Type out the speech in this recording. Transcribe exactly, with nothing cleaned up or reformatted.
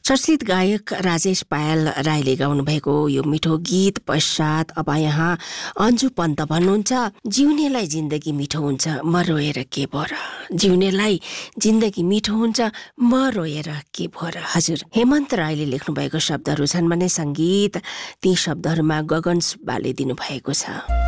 चर्चित गायक राजेश पायल राईले गाउनुभएको यो मिठो गीत पश्चात अब यहाँ अन्जु पन्त भन्नुहुन्छ, जिउनेलाई जिन्दगी मिठो हुन्छ म रोएर के भो र, जिउनेलाई जिन्दगी मिठो हुन्छ म रोएर के भो र। हजुर, हेमन्त राईले लेख्नु भएको शब्दहरू छन् भने सङ्गीत ती शब्दहरूमा गगन सुब्बाले दिनुभएको छ।